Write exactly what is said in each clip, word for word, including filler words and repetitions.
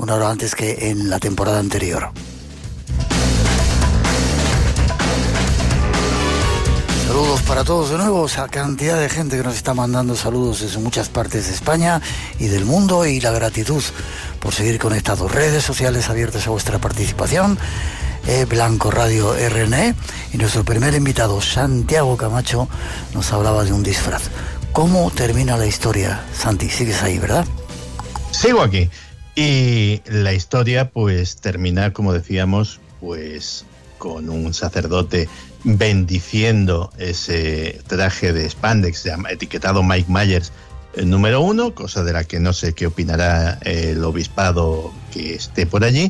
una hora antes que en la temporada anterior. Saludos para todos de nuevo, esa cantidad de gente que nos está mandando saludos desde muchas partes de España y del mundo, y la gratitud por seguir conectados. Redes sociales abiertas a vuestra participación. E Blanco Radio R N E, y nuestro primer invitado, Santiago Camacho, nos hablaba de un disfraz. ¿Cómo termina la historia, Santi? Sigues ahí, ¿verdad? Sigo aquí. Y la historia, pues, termina, como decíamos, pues, con un sacerdote bendiciendo ese traje de spandex etiquetado Mike Myers número uno, cosa de la que no sé qué opinará el obispado que esté por allí.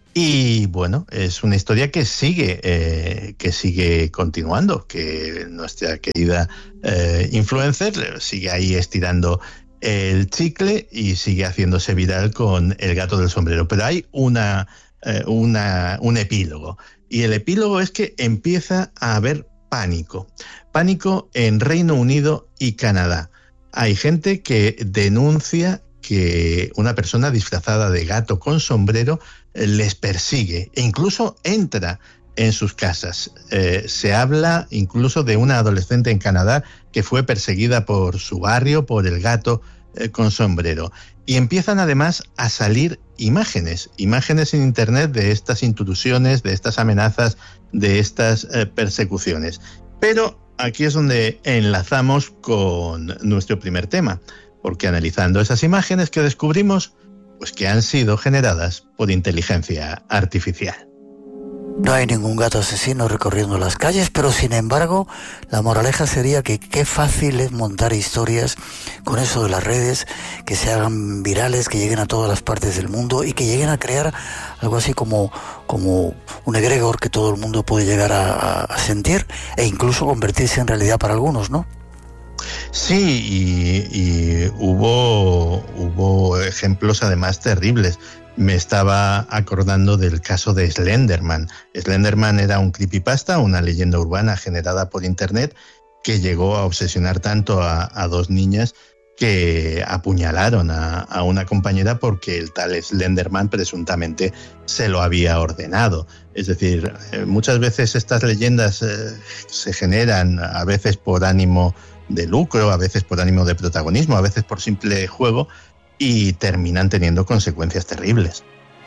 Y bueno, es una historia que sigue, eh, que sigue continuando, que nuestra querida eh, influencer sigue ahí estirando el chicle y sigue haciéndose viral con el gato del sombrero. Pero hay una, eh, una, un epílogo. Y el epílogo es que empieza a haber pánico. Pánico en Reino Unido y Canadá. Hay gente que denuncia que una persona disfrazada de gato con sombrero les persigue e incluso entra en sus casas. Eh, se habla incluso de una adolescente en Canadá que fue perseguida por su barrio por el gato eh, con sombrero. Y empiezan además a salir imágenes, imágenes en internet de estas intrusiones, de estas amenazas, de estas eh, persecuciones. Pero aquí es donde enlazamos con nuestro primer tema, porque analizando esas imágenes que descubrimos, pues que han sido generadas por inteligencia artificial. No hay ningún gato asesino recorriendo las calles, pero sin embargo, la moraleja sería que qué fácil es montar historias con eso de las redes, que se hagan virales, que lleguen a todas las partes del mundo y que lleguen a crear algo así como, como un egregor que todo el mundo puede llegar a, a sentir e incluso convertirse en realidad para algunos, ¿no? Sí, y, y hubo, hubo ejemplos además terribles. Me estaba acordando del caso de Slenderman. Slenderman era un creepypasta, una leyenda urbana generada por internet que llegó a obsesionar tanto a, a dos niñas que apuñalaron a, a una compañera porque el tal Slenderman presuntamente se lo había ordenado. Es decir, eh, muchas veces estas leyendas eh, se generan a veces por ánimo de lucro, a veces por ánimo de protagonismo, a veces por simple juego, y terminan teniendo consecuencias terribles.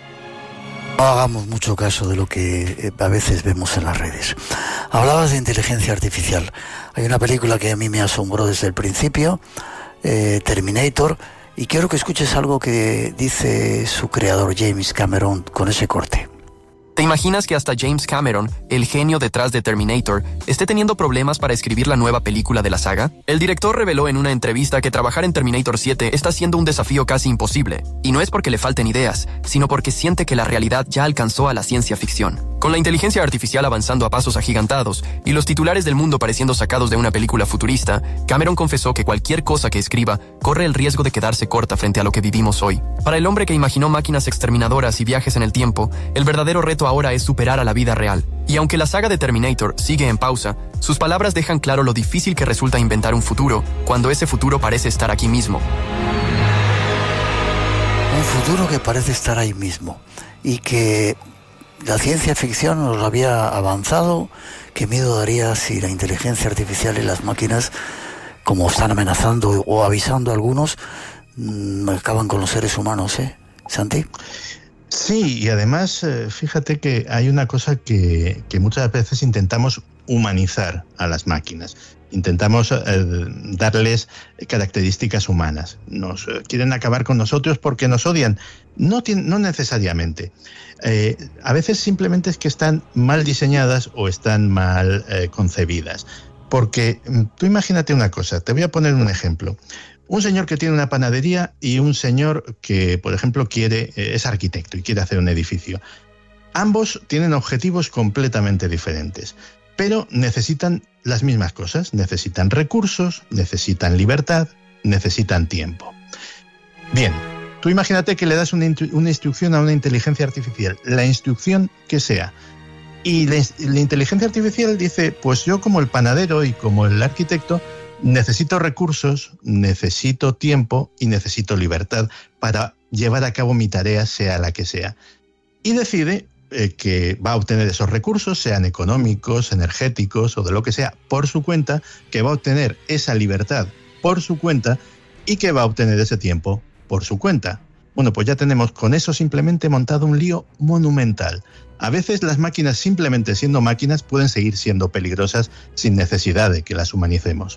No hagamos mucho caso de lo que a veces vemos en las redes. Hablabas de inteligencia artificial. Hay una película que a mí me asombró desde el principio, eh, Terminator, y quiero que escuches algo que dice su creador James Cameron con ese corte. ¿Te imaginas que hasta James Cameron, el genio detrás de Terminator, esté teniendo problemas para escribir la nueva película de la saga? El director reveló en una entrevista que trabajar en Terminator siete está siendo un desafío casi imposible. Y no es porque le falten ideas, sino porque siente que la realidad ya alcanzó a la ciencia ficción. Con la inteligencia artificial avanzando a pasos agigantados y los titulares del mundo pareciendo sacados de una película futurista, Cameron confesó que cualquier cosa que escriba corre el riesgo de quedarse corta frente a lo que vivimos hoy. Para el hombre que imaginó máquinas exterminadoras y viajes en el tiempo, el verdadero reto ahora es superar a la vida real. Y aunque la saga de Terminator sigue en pausa, sus palabras dejan claro lo difícil que resulta inventar un futuro cuando ese futuro parece estar aquí mismo. Un futuro que parece estar ahí mismo y que la ciencia ficción nos lo había avanzado. Qué miedo daría si la inteligencia artificial y las máquinas, como están amenazando o avisando a algunos, mmm, acaban con los seres humanos, ¿eh, Santi? Sí, y además, fíjate que hay una cosa que, que muchas veces intentamos humanizar a las máquinas. Intentamos eh, darles características humanas. Nos eh, quieren acabar con nosotros porque nos odian. No, no necesariamente. Eh, a veces simplemente es que están mal diseñadas o están mal eh, concebidas. Porque tú imagínate una cosa, te voy a poner un ejemplo. Un señor que tiene una panadería y un señor que, por ejemplo, quiere eh, es arquitecto y quiere hacer un edificio. Ambos tienen objetivos completamente diferentes, pero necesitan las mismas cosas. Necesitan recursos, necesitan libertad, necesitan tiempo. Bien, tú imagínate que le das una, una instrucción a una inteligencia artificial, la instrucción que sea, y la, la inteligencia artificial dice, pues yo como el panadero y como el arquitecto necesito recursos, necesito tiempo y necesito libertad para llevar a cabo mi tarea, sea la que sea. Y decide eh, que va a obtener esos recursos, sean económicos, energéticos o de lo que sea, por su cuenta, que va a obtener esa libertad por su cuenta y que va a obtener ese tiempo por su cuenta. Bueno, pues ya tenemos con eso simplemente montado un lío monumental. A veces las máquinas, simplemente siendo máquinas, pueden seguir siendo peligrosas sin necesidad de que las humanicemos.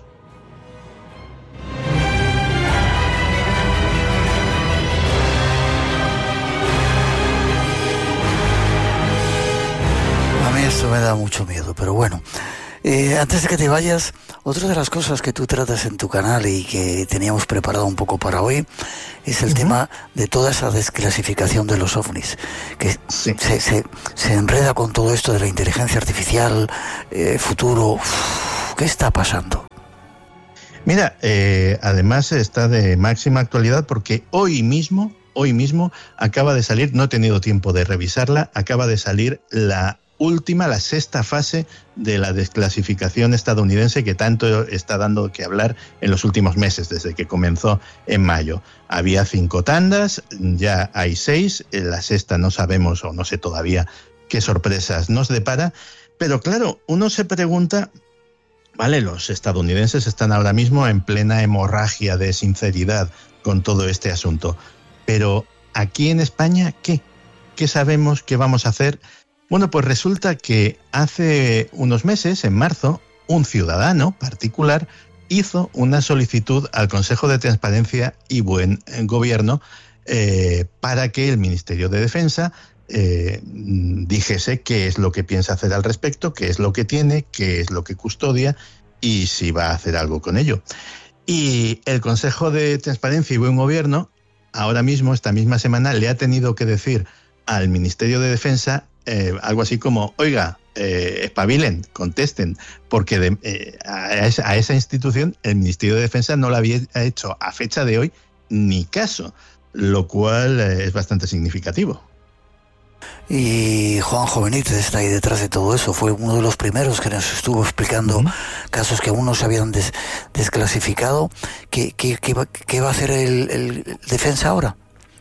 A mí esto me da mucho miedo, pero bueno. Eh, antes de que te vayas, otra de las cosas que tú tratas en tu canal y que teníamos preparado un poco para hoy es el uh-huh. tema de toda esa desclasificación de los ovnis, que sí. se, se, se enreda con todo esto de la inteligencia artificial, eh, futuro. Uf, ¿qué está pasando? Mira, eh, además está de máxima actualidad porque hoy mismo, hoy mismo acaba de salir, no he tenido tiempo de revisarla, acaba de salir la última, la sexta fase de la desclasificación estadounidense que tanto está dando que hablar en los últimos meses, desde que comenzó en mayo. Había cinco tandas, ya hay seis, en la sexta no sabemos o no sé todavía qué sorpresas nos depara, pero claro, uno se pregunta, vale, los estadounidenses están ahora mismo en plena hemorragia de sinceridad con todo este asunto, pero aquí en España, ¿qué? ¿Qué sabemos que vamos a hacer? Bueno, pues resulta que hace unos meses, en marzo, un ciudadano particular hizo una solicitud al Consejo de Transparencia y Buen Gobierno eh, para que el Ministerio de Defensa eh, dijese qué es lo que piensa hacer al respecto, qué es lo que tiene, qué es lo que custodia y si va a hacer algo con ello. Y el Consejo de Transparencia y Buen Gobierno, ahora mismo, esta misma semana, le ha tenido que decir al Ministerio de Defensa Eh, algo así como, oiga, eh, espabilen, contesten, porque de, eh, a, esa, a esa institución el Ministerio de Defensa no le había hecho a fecha de hoy ni caso, lo cual eh, es bastante significativo. Y Juanjo Benítez está ahí detrás de todo eso, fue uno de los primeros que nos estuvo explicando uh-huh. casos que aún no se habían des, desclasificado. ¿Qué, qué, qué, va, qué va a hacer el, el Defensa ahora?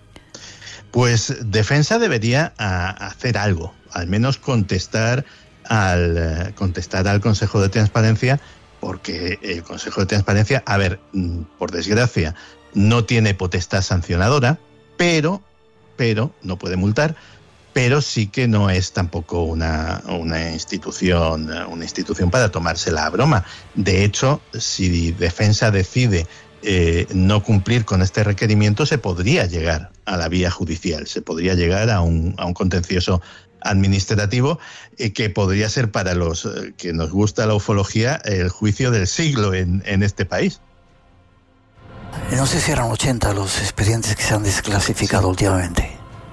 Pues Defensa debería a, hacer algo, al menos contestar al, contestar al Consejo de Transparencia, porque el Consejo de Transparencia, a ver, por desgracia, no tiene potestad sancionadora, pero, pero no puede multar, pero sí que no es tampoco una, una institución, una institución para tomársela a broma. De hecho, si Defensa decide Eh, no cumplir con este requerimiento, se podría llegar a la vía judicial, se podría llegar a un, a un contencioso administrativo eh, que podría ser para los eh, que nos gusta la ufología el juicio del siglo en, en este país. No sé si eran ochenta los expedientes que se han desclasificado sí. últimamente.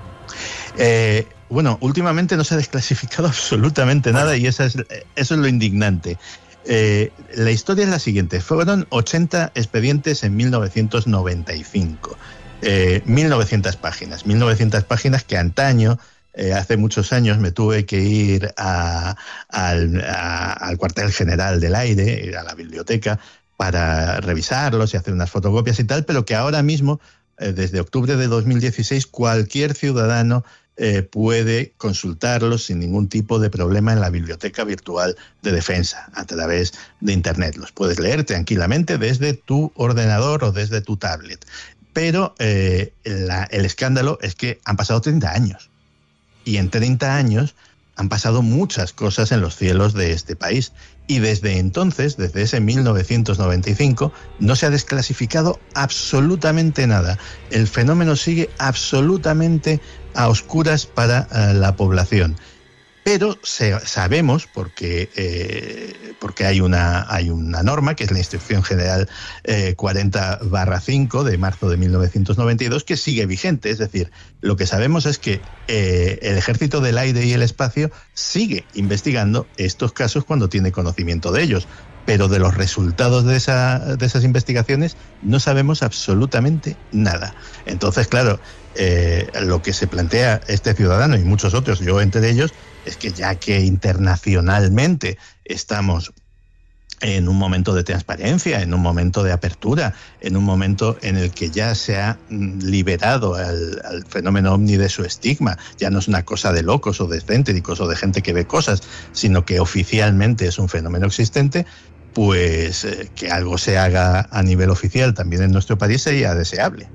Eh, bueno, últimamente no se ha desclasificado absolutamente bueno. nada y esa es, eso es lo indignante. Eh, la historia es la siguiente. Fueron ochenta expedientes en mil novecientos noventa y cinco. Eh, mil novecientas páginas. mil novecientas páginas que antaño, eh, hace muchos años, me tuve que ir a, al, a, al cuartel general del aire, ir a la biblioteca, para revisarlos y hacer unas fotocopias y tal, pero que ahora mismo, eh, desde octubre de dos mil dieciséis, cualquier ciudadano Eh, puede consultarlos sin ningún tipo de problema en la biblioteca virtual de Defensa a través de Internet. Los puedes leer tranquilamente desde tu ordenador o desde tu tablet. Pero eh, la, el escándalo es que han pasado treinta años. Y en treinta años han pasado muchas cosas en los cielos de este país. Y desde entonces, desde ese mil novecientos noventa y cinco, no se ha desclasificado absolutamente nada. El fenómeno sigue absolutamente a oscuras para uh, la población. Pero se, sabemos, porque, eh, porque hay, una, hay una norma, que es la Instrucción General eh, cuarenta barra cinco de marzo de mil novecientos noventa y dos, que sigue vigente. Es decir, lo que sabemos es que eh, el Ejército del Aire y el Espacio sigue investigando estos casos cuando tiene conocimiento de ellos. Pero de los resultados de, esa, de esas investigaciones no sabemos absolutamente nada. Entonces, claro, eh, lo que se plantea este ciudadano y muchos otros, yo entre ellos, es que ya que internacionalmente estamos en un momento de transparencia, en un momento de apertura, en un momento en el que ya se ha liberado al, al fenómeno ovni de su estigma. Ya no es una cosa de locos o de excéntricos o de gente que ve cosas, sino que oficialmente es un fenómeno existente. Pues eh, que algo se haga a nivel oficial también en nuestro país sería deseable.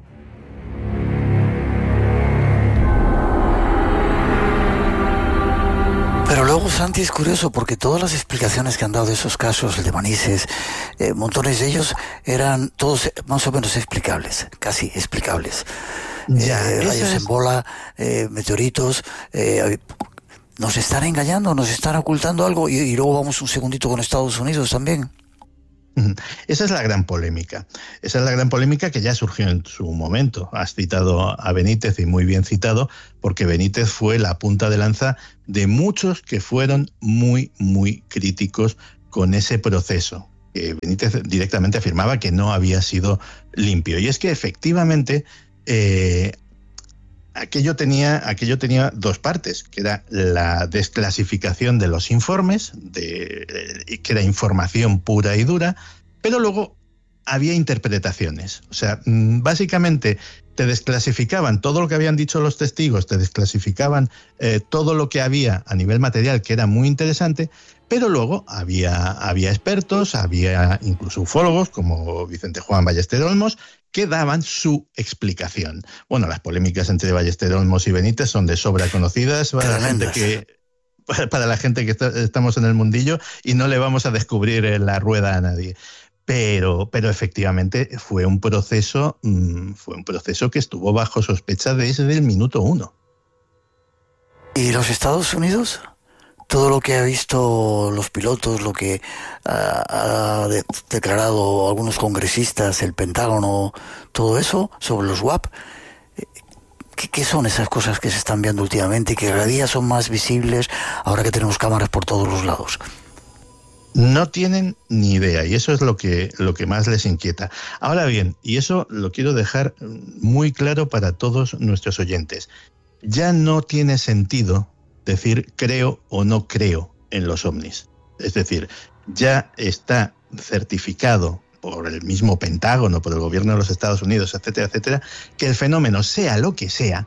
Pero luego, Santi, es curioso porque todas las explicaciones que han dado de esos casos, el de Manises, eh, montones de ellos, eran todos más o menos explicables, casi explicables. Ya, eh, rayos es... en bola, eh, meteoritos... Eh, ¿Nos están engañando? ¿Nos están ocultando algo? Y, y luego vamos un segundito con Estados Unidos también. Esa es la gran polémica. Esa es la gran polémica que ya surgió en su momento. Has citado a Benítez, y muy bien citado, porque Benítez fue la punta de lanza de muchos que fueron muy, muy críticos con ese proceso. Eh, Benítez directamente afirmaba que no había sido limpio. Y es que efectivamente... Eh, Aquello tenía, aquello tenía dos partes, que era la desclasificación de los informes, de, que era información pura y dura, pero luego había interpretaciones. O sea, básicamente te desclasificaban todo lo que habían dicho los testigos, te desclasificaban eh, todo lo que había a nivel material, que era muy interesante, pero luego había, había expertos, había incluso ufólogos, como Vicente Juan Ballester Olmos, que daban su explicación. Bueno, las polémicas entre Ballester Olmos y Benítez son de sobra conocidas para la gente que, para la gente que está, estamos en el mundillo, y no le vamos a descubrir la rueda a nadie. Pero, pero efectivamente fue un proceso, mmm, fue un proceso que estuvo bajo sospecha desde el minuto uno. ¿Y los Estados Unidos? Todo lo que ha visto los pilotos, lo que ha, ha de, declarado algunos congresistas, el Pentágono, todo eso sobre los W A P, ¿qué, ¿qué son esas cosas que se están viendo últimamente y que cada día son más visibles ahora que tenemos cámaras por todos los lados? No tienen ni idea, y eso es lo que, lo que más les inquieta. Ahora bien, y eso lo quiero dejar muy claro para todos nuestros oyentes, ya no tiene sentido decir creo o no creo en los ovnis. Es decir, ya está certificado por el mismo Pentágono, por el gobierno de los Estados Unidos, etcétera, etcétera, que el fenómeno, sea lo que sea,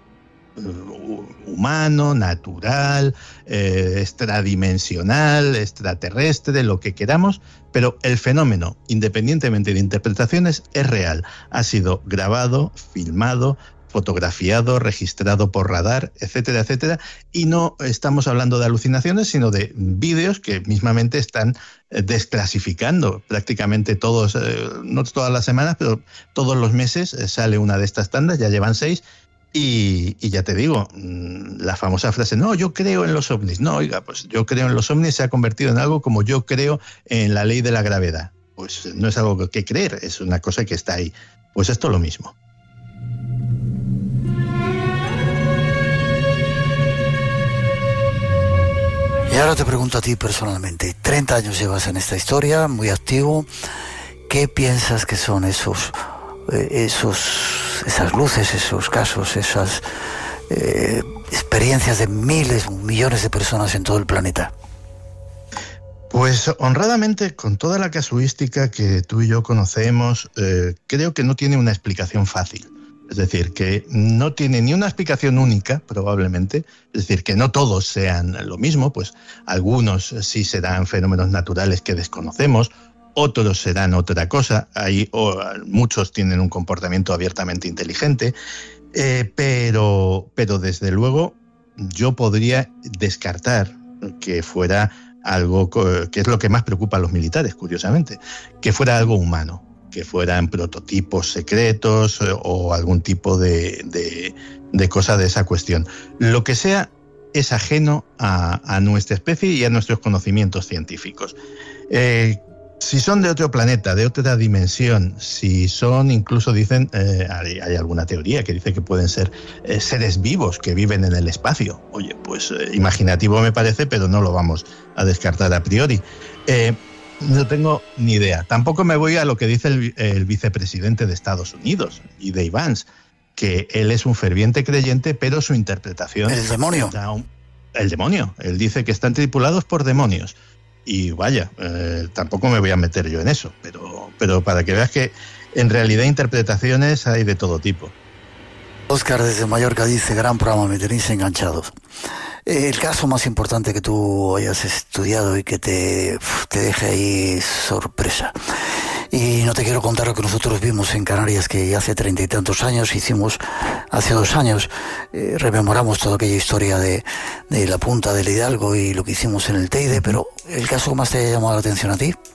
humano, natural, eh, extradimensional, extraterrestre, lo que queramos, pero el fenómeno, independientemente de interpretaciones, es real. Ha sido grabado, filmado, fotografiado, registrado por radar, etcétera, etcétera, y no estamos hablando de alucinaciones, sino de vídeos que mismamente están desclasificando prácticamente todos, eh, no todas las semanas, pero todos los meses sale una de estas tandas, ya llevan seis, y, y ya te digo, la famosa frase, no, yo creo en los ovnis. No, oiga, pues yo creo en los ovnis se ha convertido en algo como yo creo en la ley de la gravedad. Pues no es algo que creer, es una cosa que está ahí. Pues esto es lo mismo. Y ahora te pregunto a ti personalmente, treinta años llevas en esta historia, muy activo, ¿qué piensas que son esos, eh, esos, esas luces, esos casos, esas eh, experiencias de miles, millones de personas en todo el planeta? Pues honradamente, con toda la casuística que tú y yo conocemos, eh, creo que no tiene una explicación fácil. Es decir, que no tiene ni una explicación única, probablemente. Es decir, que no todos sean lo mismo, pues algunos sí serán fenómenos naturales que desconocemos, otros serán otra cosa. Hay, o, muchos tienen un comportamiento abiertamente inteligente, eh, pero, pero desde luego yo podría descartar que fuera algo que es lo que más preocupa a los militares, curiosamente, que fuera algo humano, que fueran prototipos secretos o algún tipo de, de, de cosa de esa cuestión. Lo que sea es ajeno a, a nuestra especie y a nuestros conocimientos científicos. Eh, si son de otro planeta, de otra dimensión, si son, incluso dicen, eh, hay, hay alguna teoría que dice que pueden ser eh, seres vivos que viven en el espacio. Oye, pues eh, imaginativo me parece, pero no lo vamos a descartar a priori. Eh, No tengo ni idea. Tampoco me voy a lo que dice el, el vicepresidente de Estados Unidos, J D Vance, que él es un ferviente creyente, pero su interpretación... El demonio. Un, el demonio. Él dice que están tripulados por demonios. y vaya, eh, tampoco me voy a meter yo en eso, pero, pero para que veas que en realidad interpretaciones hay de todo tipo. Óscar desde Mallorca dice, gran programa, me tenéis enganchados. El caso más importante que tú hayas estudiado y que te, te deje ahí sorpresa. Y no te quiero contar lo que nosotros vimos en Canarias, que hace treinta y tantos años hicimos, hace dos años, eh, rememoramos toda aquella historia de, de la punta del Hidalgo y lo que hicimos en el Teide, pero el caso que más te ha llamado la atención a ti.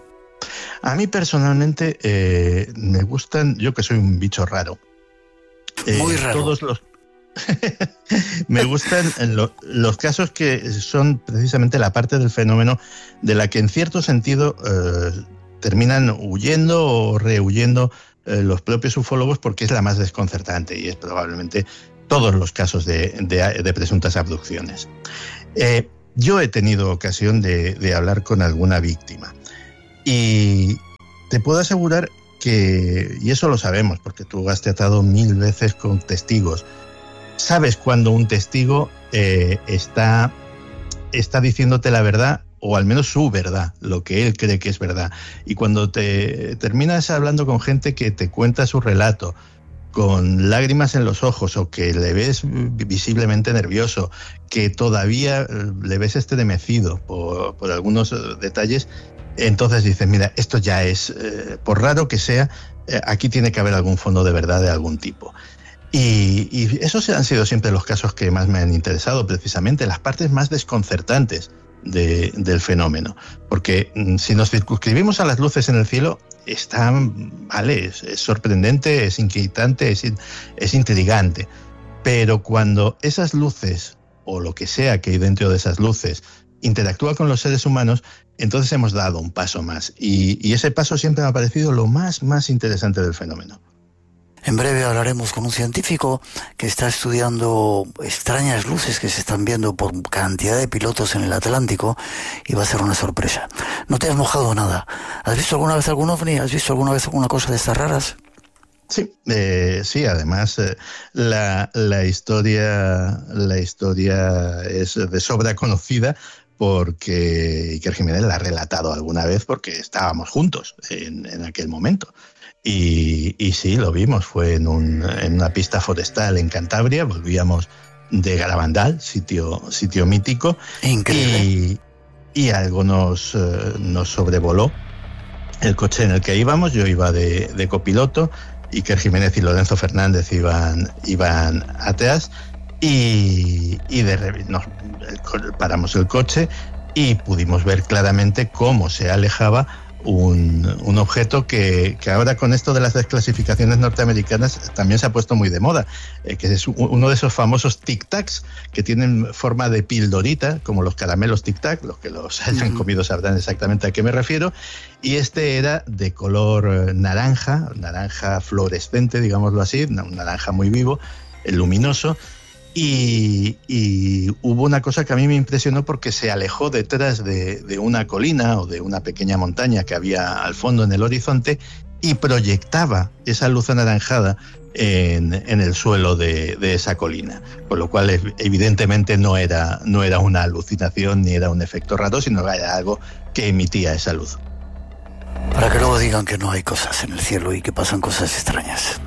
A mí personalmente eh, me gustan, yo que soy un bicho raro. Eh, Muy raro. Todos los me gustan lo, los casos que son precisamente la parte del fenómeno de la que en cierto sentido eh, terminan huyendo o rehuyendo eh, los propios ufólogos, porque es la más desconcertante y es probablemente todos los casos de, de, de presuntas abducciones. Eh, yo he tenido ocasión de, de hablar con alguna víctima y te puedo asegurar que, y eso lo sabemos porque tú has tratado mil veces con testigos, sabes cuando un testigo eh, está, está diciéndote la verdad, o al menos su verdad, lo que él cree que es verdad. Y cuando te terminas hablando con gente que te cuenta su relato con lágrimas en los ojos o que le ves visiblemente nervioso, que todavía le ves estremecido por, por algunos detalles, entonces dices, mira, esto ya es, eh, por raro que sea, eh, aquí tiene que haber algún fondo de verdad de algún tipo. Y, y esos han sido siempre los casos que más me han interesado, precisamente las partes más desconcertantes de, del fenómeno. Porque si nos circunscribimos a las luces en el cielo, están, vale, es, es sorprendente, es inquietante, es, es intrigante. Pero cuando esas luces, o lo que sea que hay dentro de esas luces, interactúa con los seres humanos, entonces hemos dado un paso más. Y, y ese paso siempre me ha parecido lo más, más interesante del fenómeno. En breve hablaremos con un científico que está estudiando extrañas luces que se están viendo por cantidad de pilotos en el Atlántico y va a ser una sorpresa. No te has mojado nada. ¿Has visto alguna vez algún ovni? ¿Has visto alguna vez alguna cosa de estas raras? Sí, eh, sí. Además, eh, la, la historia, la historia es de sobra conocida porque Iker Jiménez la ha relatado alguna vez porque estábamos juntos en, en aquel momento. Y, y sí, lo vimos, fue en, un, en una pista forestal en Cantabria, volvíamos de Garabandal, sitio, sitio mítico. Increíble. Y, y algo nos, eh, nos sobrevoló el coche en el que íbamos. Yo iba de, de copiloto, Iker Jiménez y Lorenzo Fernández iban, iban atrás y, y de, nos, paramos el coche y pudimos ver claramente cómo se alejaba Un, un objeto que, que ahora con esto de las desclasificaciones norteamericanas también se ha puesto muy de moda, eh, que es uno de esos famosos tic-tacs que tienen forma de pildorita, como los caramelos tic-tac, los que los hayan comido sabrán exactamente a qué me refiero, y este era de color naranja, naranja fluorescente, digámoslo así, un naranja muy vivo, luminoso. Y, y hubo una cosa que a mí me impresionó porque se alejó detrás de, de una colina o de una pequeña montaña que había al fondo en el horizonte y proyectaba esa luz anaranjada en, en el suelo de, de esa colina, con lo cual evidentemente no era, no era una alucinación ni era un efecto raro, sino que era algo que emitía esa luz. Para que luego digan que no hay cosas en el cielo y que pasan cosas extrañas.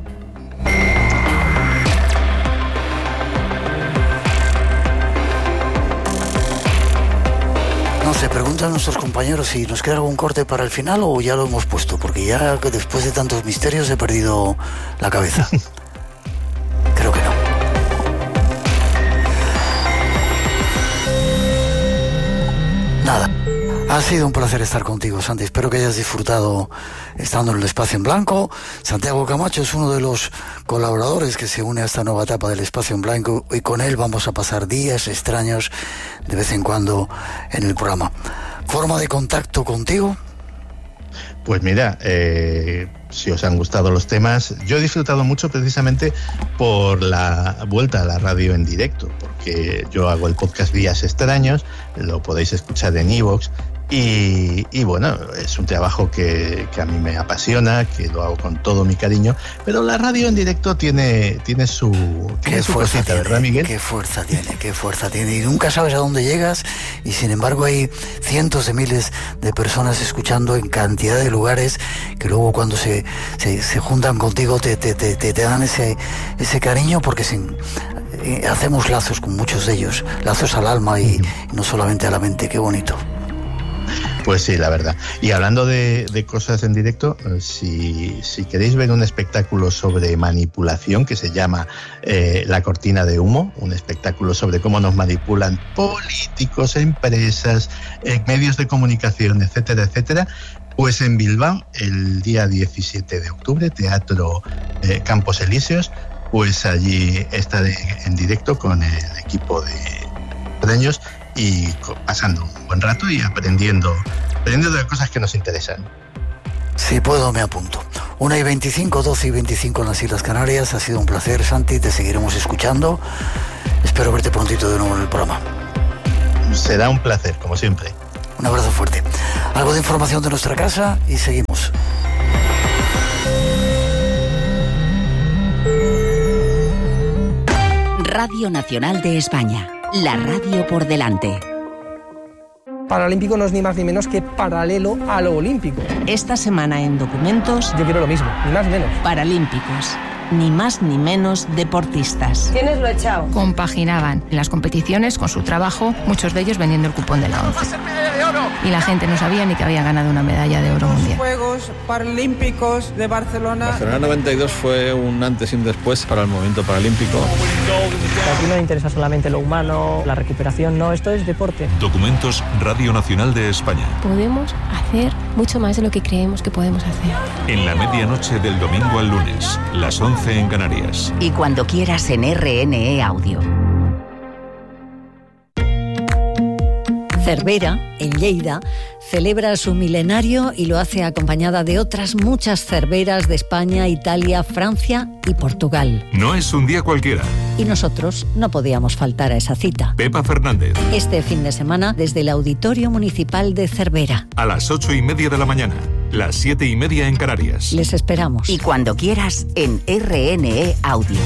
No sé, preguntan nuestros compañeros si nos queda algún corte para el final o ya lo hemos puesto, porque ya después de tantos misterios he perdido la cabeza. Creo que no. Nada. Ha sido un placer estar contigo, Santi. Espero que hayas disfrutado estando en el Espacio en Blanco. Santiago Camacho es uno de los colaboradores que se une a esta nueva etapa del Espacio en Blanco y con él vamos a pasar días extraños de vez en cuando en el programa. ¿Forma de contacto contigo? Pues mira, eh, si os han gustado los temas, yo he disfrutado mucho precisamente por la vuelta a la radio en directo, porque yo hago el podcast Días Extraños, lo podéis escuchar en iVoox, Y, y bueno, es un trabajo que, que a mí me apasiona, que lo hago con todo mi cariño, pero la radio en directo tiene, tiene su, tiene qué su fuerza cosita, tiene, ¿verdad, Miguel? Qué fuerza tiene, qué fuerza tiene. Y nunca sabes a dónde llegas, y sin embargo hay cientos de miles de personas escuchando en cantidad de lugares que luego cuando se, se, se juntan contigo te, te, te, te dan ese, ese cariño, porque sin, eh, hacemos lazos con muchos de ellos, lazos al alma y, y no solamente a la mente. Qué bonito. Pues sí, la verdad. Y hablando de, de cosas en directo, si, si queréis ver un espectáculo sobre manipulación que se llama eh, La Cortina de Humo, un espectáculo sobre cómo nos manipulan políticos, empresas, eh, medios de comunicación, etcétera, etcétera, pues en Bilbao, el día diecisiete de octubre, Teatro eh, Campos Elíseos, pues allí estaré en directo con el equipo de premios y pasando un buen rato y aprendiendo, aprendiendo de cosas que nos interesan. Si puedo, me apunto. una y veinticinco, doce y veinticinco en las Islas Canarias. Ha sido un placer, Santi, te seguiremos escuchando. Espero verte prontito de nuevo en el programa. Será un placer, como siempre. Un abrazo fuerte. Algo de información de nuestra casa y seguimos. Radio Nacional de España. La radio por delante. Paralímpico no es ni más ni menos que paralelo a lo olímpico. Esta semana en Documentos... Yo quiero lo mismo, ni más ni menos. Paralímpicos. Ni más ni menos deportistas. ¿Quiénes lo ha echado? Compaginaban las competiciones con su trabajo, muchos de ellos vendiendo el cupón de la once. Y la gente no sabía ni que habían ganado una medalla de oro mundial. Juegos Paralímpicos de Barcelona. Barcelona noventa y dos fue un antes y un después para el movimiento paralímpico. Aquí no me interesa solamente lo humano, la recuperación, no, esto es deporte. Documentos, Radio Nacional de España. Podemos hacer mucho más de lo que creemos que podemos hacer. En la medianoche del domingo al lunes, las once en Canarias. Y cuando quieras en R N E Audio. Cervera, en Lleida, celebra su milenario y lo hace acompañada de otras muchas cerveras de España, Italia, Francia y Portugal. No es un día cualquiera. Y nosotros no podíamos faltar a esa cita. Pepa Fernández. Este fin de semana desde el Auditorio Municipal de Cervera. A las ocho y media de la mañana, las siete y media en Canarias. Les esperamos. Y cuando quieras en R N E Audio.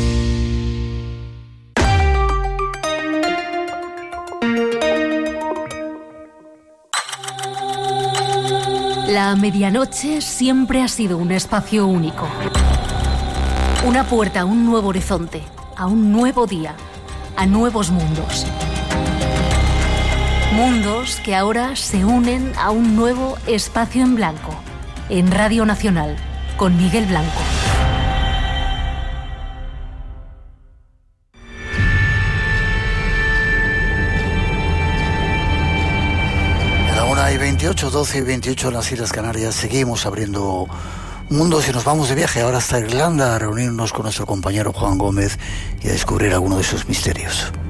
La medianoche siempre ha sido un espacio único. Una puerta a un nuevo horizonte, a un nuevo día, a nuevos mundos. Mundos que ahora se unen a un nuevo espacio en blanco, en Radio Nacional, con Miguel Blanco. Hay veintiocho, doce y veintiocho en las Islas Canarias. Seguimos abriendo mundos y nos vamos de viaje ahora hasta Irlanda a reunirnos con nuestro compañero Juan Gómez y a descubrir alguno de sus misterios.